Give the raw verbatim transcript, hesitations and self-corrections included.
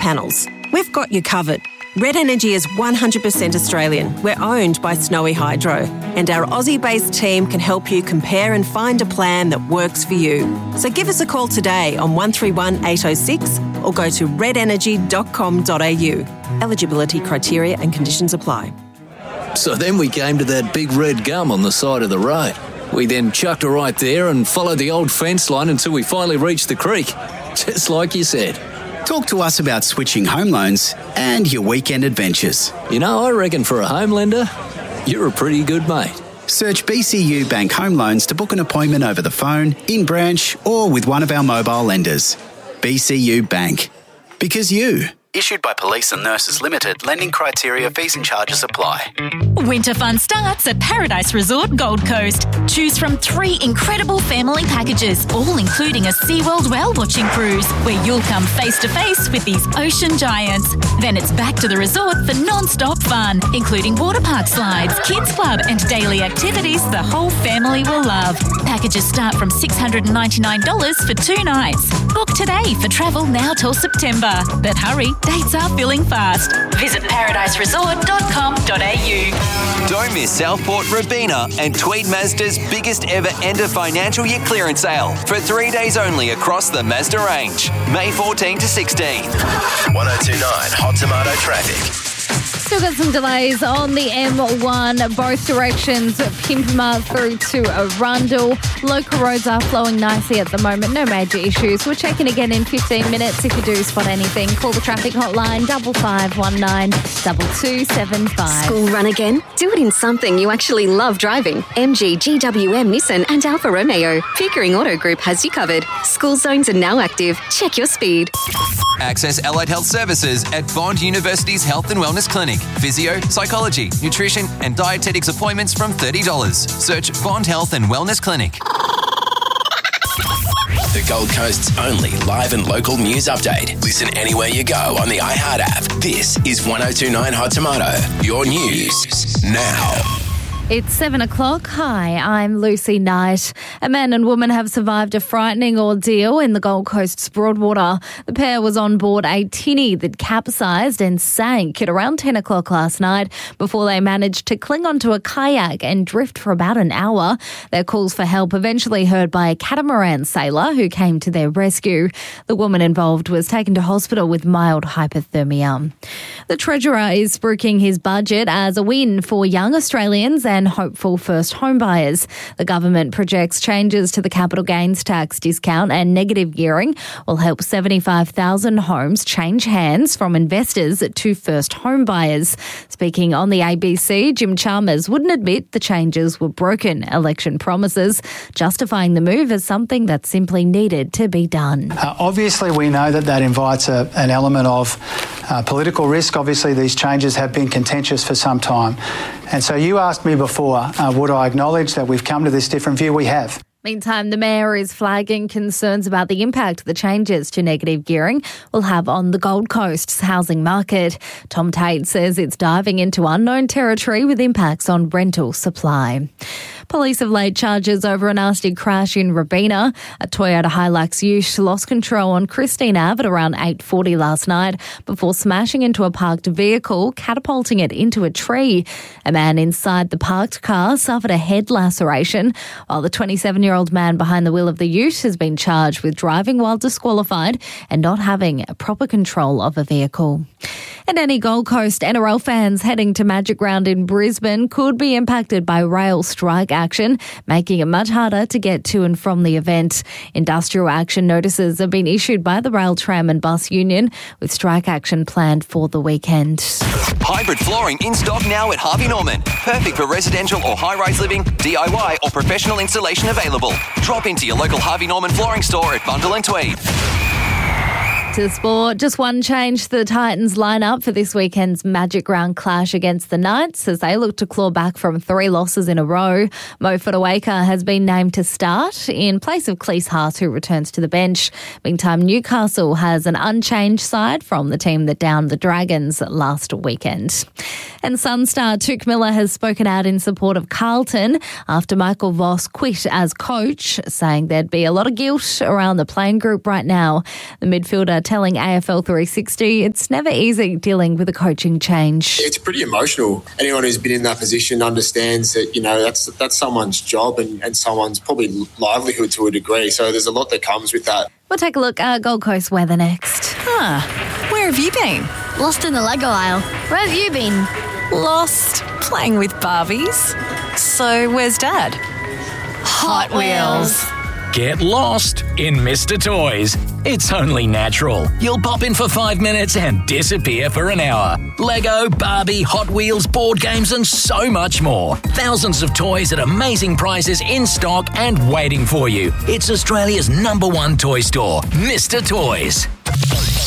panels. We've got you covered. Red Energy is one hundred percent Australian. We're owned by Snowy Hydro, and our Aussie-based team can help you compare and find a plan that works for you. So give us a call today on one three one eight oh six or go to red energy dot com dot a u. Eligibility criteria and conditions apply. So then we came to that big red gum on the side of the road. We then chucked her right there and followed the old fence line until we finally reached the creek. Just like you said. Talk to us about switching home loans and your weekend adventures. You know, I reckon for a home lender, you're a pretty good mate. Search B C U Bank Home Loans to book an appointment over the phone, in branch, or with one of our mobile lenders. B C U Bank. Because you. Issued by Police and Nurses Limited. Lending criteria, fees and charges apply. Winter fun starts at Paradise Resort Gold Coast. Choose from three incredible family packages, all including a SeaWorld whale-watching cruise, where you'll come face-to-face with these ocean giants. Then it's back to the resort for non-stop fun, including water park slides, kids club and daily activities the whole family will love. Packages start from six hundred ninety-nine dollars for two nights. Book today for travel now till September. But hurry, dates are filling fast. Visit paradise resort dot com dot a u. Don't miss Southport Robina and Tweed Mazda's biggest ever end of financial year clearance sale for three days only across the Mazda range. May fourteenth to sixteenth. one oh two point nine Hot Tomato Traffic. Still got some delays on the M one, both directions, Pimpama through to Arundel. Local roads are flowing nicely at the moment, no major issues. We'll check in again in fifteen minutes. If you do spot anything, call the traffic hotline double five one nine double two seven five. School run again? Do it in something you actually love driving. M G, G W M, Nissan and Alfa Romeo. Pickering Auto Group has you covered. School zones are now active. Check your speed. Access allied health services at Bond University's Health and Wellness Clinic. Physio, psychology, nutrition and dietetics appointments from thirty dollars. Search Bond Health and Wellness Clinic. The Gold Coast's only live and local news update. Listen anywhere you go on the iHeart app. This is one oh two point nine Hot Tomato. Your news now. It's seven o'clock. Hi, I'm Lucy Knight. A man and woman have survived a frightening ordeal in the Gold Coast's Broadwater. The pair was on board a tinny that capsized and sank at around ten o'clock last night before they managed to cling onto a kayak and drift for about an hour. Their calls for help eventually heard by a catamaran sailor who came to their rescue. The woman involved was taken to hospital with mild hypothermia. The Treasurer is spruiking his budget as a win for young Australians and hopeful first home buyers. The government projects changes to the capital gains tax discount and negative gearing will help seventy-five thousand homes change hands from investors to first home buyers. Speaking on the A B C, Jim Chalmers wouldn't admit the changes were broken election promises, justifying the move as something that simply needed to be done. Uh, obviously, we know that that invites a, an element of uh, political risk. Obviously, these changes have been contentious for some time. And so you asked me before, uh, would I acknowledge that we've come to this different view? We have. Meantime, the Mayor is flagging concerns about the impact the changes to negative gearing will have on the Gold Coast's housing market. Tom Tate says it's diving into unknown territory with impacts on rental supply. Police have laid charges over a nasty crash in Robina. A Toyota Hilux ute lost control on Christine Ave at around eight forty last night before smashing into a parked vehicle, catapulting it into a tree. A man inside the parked car suffered a head laceration, while the twenty-seven-year-old man behind the wheel of the ute has been charged with driving while disqualified and not having proper control of a vehicle. And any Gold Coast N R L fans heading to Magic Round in Brisbane could be impacted by rail strike action, making it much harder to get to and from the event. Industrial action notices have been issued by the Rail, Tram and Bus Union, with strike action planned for the weekend. Hybrid flooring in stock now at Harvey Norman. Perfect for residential or high-rise living, D I Y or professional installation available. Drop into your local Harvey Norman flooring store at Bundle and Tweed. To sport, just one change to the Titans lineup for this weekend's Magic Round clash against the Knights as they look to claw back from three losses in a row. Mo Fotuaika has been named to start in place of Cleese Haas, who returns to the bench. Meantime, Newcastle has an unchanged side from the team that downed the Dragons last weekend. And Sun star Touk Miller has spoken out in support of Carlton after Michael Voss quit as coach, saying there'd be a lot of guilt around the playing group right now. The midfielder telling A F L three sixty it's never easy dealing with a coaching change. It's pretty emotional. Anyone who's been in that position understands that, you know, that's that's someone's job and, and someone's probably livelihood to a degree. So there's a lot that comes with that. We'll take a look at Gold Coast weather next. Huh. Where have you been? Lost in the Lego aisle. Where have you been? Lost playing with Barbies. So where's Dad? Hot Wheels. Get lost in Mister Toys. It's only natural. You'll pop in for five minutes and disappear for an hour. Lego, Barbie, Hot Wheels, board games and so much more. Thousands of toys at amazing prices in stock and waiting for you. It's Australia's number one toy store, Mister Toys.